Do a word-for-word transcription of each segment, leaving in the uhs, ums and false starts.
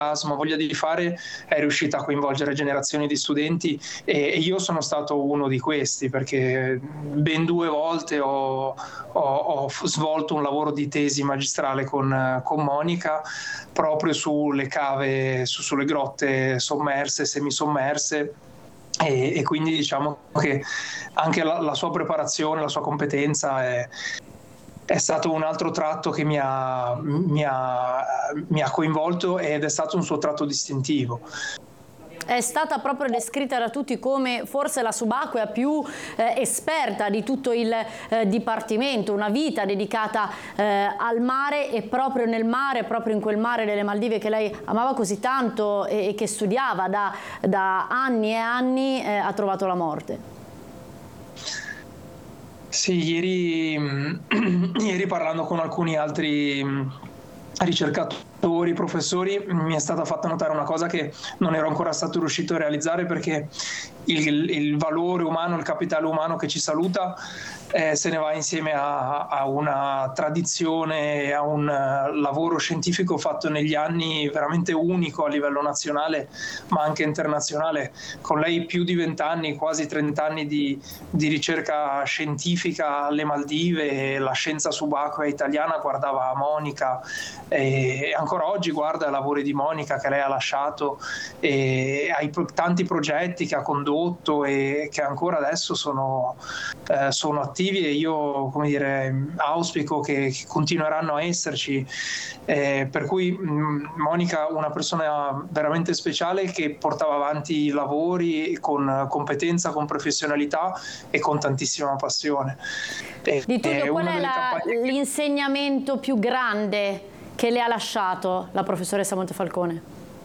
voglia di fare, è riuscita a coinvolgere generazioni di studenti e, e io sono stato uno di questi, perché ben due volte ho, ho, ho svolto un lavoro di tesi magistrale con, con Monica proprio sulle cave, su, sulle grotte sommerse, semisommerse. E, e quindi diciamo che anche la, la sua preparazione, la sua competenza è, è stato un altro tratto che mi ha, mi ha, mi ha coinvolto ed è stato un suo tratto distintivo. È stata proprio descritta da tutti come forse la subacquea più eh, esperta di tutto il eh, dipartimento, una vita dedicata eh, al mare, e proprio nel mare, proprio in quel mare delle Maldive che lei amava così tanto e, e che studiava da, da anni e anni, eh, ha trovato la morte. Sì, ieri, ieri parlando con alcuni altri ricercatori, professori, mi è stata fatta notare una cosa che non ero ancora stato riuscito a realizzare, perché il, il valore umano, il capitale umano che ci saluta eh, se ne va insieme a, a una tradizione, a un uh, lavoro scientifico fatto negli anni veramente unico a livello nazionale ma anche internazionale. Con lei più di vent'anni, quasi trent'anni di, di ricerca scientifica alle Maldive, la scienza subacquea italiana guardava Monica e ancora oggi guarda i lavori di Monica che lei ha lasciato e ai tanti progetti che ha condotto e che ancora adesso sono, eh, sono attivi, e io, come dire, auspico che, che continueranno a esserci, eh, per cui mh, Monica una persona veramente speciale che portava avanti i lavori con competenza, con professionalità e con tantissima passione. E, Di Tullio, qual è l'insegnamento più grande che le ha lasciato la professoressa Montefalcone?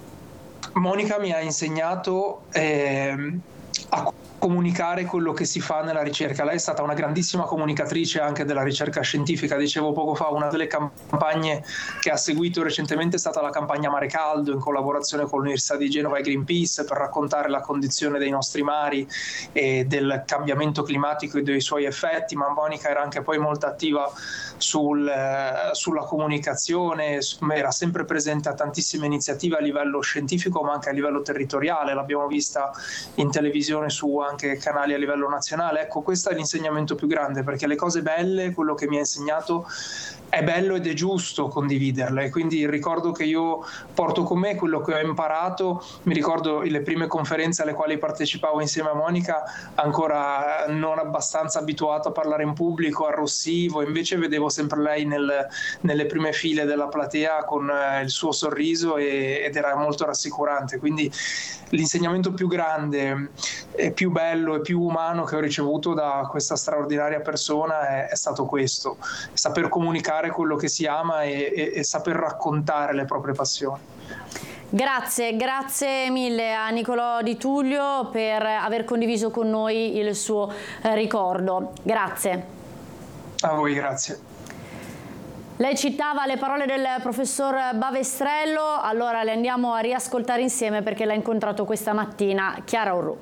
Monica mi ha insegnato eh, a comunicare quello che si fa nella ricerca. Lei è stata una grandissima comunicatrice anche della ricerca scientifica. Dicevo poco fa, una delle campagne che ha seguito recentemente è stata la campagna Mare Caldo, in collaborazione con l'Università di Genova e Greenpeace, per raccontare la condizione dei nostri mari e del cambiamento climatico e dei suoi effetti. Ma Monica era anche poi molto attiva sul, eh, sulla comunicazione, era sempre presente a tantissime iniziative a livello scientifico ma anche a livello territoriale. L'abbiamo vista in televisione su anche canali a livello nazionale. Ecco, questo è l'insegnamento più grande, perché le cose belle, quello che mi ha insegnato, è bello ed è giusto condividerle. Quindi il ricordo che io porto con me, quello che ho imparato, mi ricordo le prime conferenze alle quali partecipavo insieme a Monica, ancora non abbastanza abituato a parlare in pubblico, arrossivo, invece vedevo sempre lei nel, nelle prime file della platea con il suo sorriso e, ed era molto rassicurante. Quindi l'insegnamento più grande e più bello e più umano che ho ricevuto da questa straordinaria persona è, è stato questo: saper comunicare quello che si ama e, e, e saper raccontare le proprie passioni. Grazie, grazie mille a Nicolò Di Tullio per aver condiviso con noi il suo eh, ricordo. Grazie. A voi, grazie. Lei citava le parole del professor Bavestrello, allora le andiamo a riascoltare insieme perché l'ha incontrato questa mattina Chiara Orru.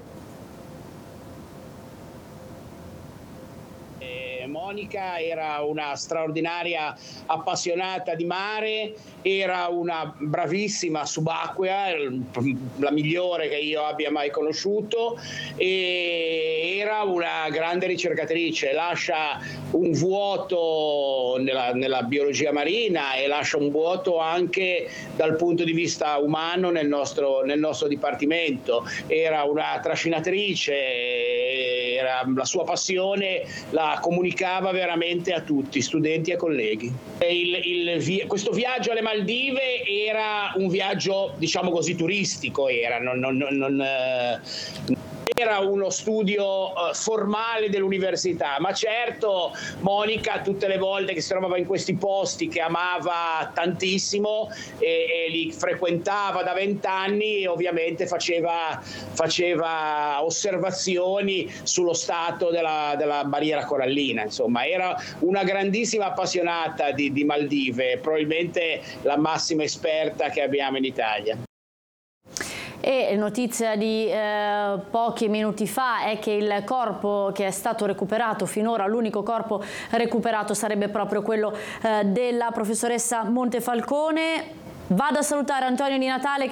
Monica era una straordinaria appassionata di mare, era una bravissima subacquea, la migliore che io abbia mai conosciuto, e era una grande ricercatrice. Lascia un vuoto nella, nella biologia marina e lascia un vuoto anche dal punto di vista umano nel nostro, nel nostro dipartimento. Era una trascinatrice, era, la sua passione la comunicava veramente a tutti, studenti e colleghi. Il, il, questo viaggio alle Maldive era un viaggio, diciamo così, turistico, era, non, non, non, eh, era uno studio uh, formale dell'università, ma certo Monica tutte le volte che si trovava in questi posti che amava tantissimo e, e li frequentava da vent'anni e ovviamente faceva, faceva osservazioni sullo stato della, della barriera corallina. Insomma, era una grandissima appassionata di, di Maldive, probabilmente la massima esperta che abbiamo in Italia. E notizia di eh, pochi minuti fa è che il corpo che è stato recuperato finora, l'unico corpo recuperato, sarebbe proprio quello eh, della professoressa Montefalcone. Vado a salutare Antonio Di Natale.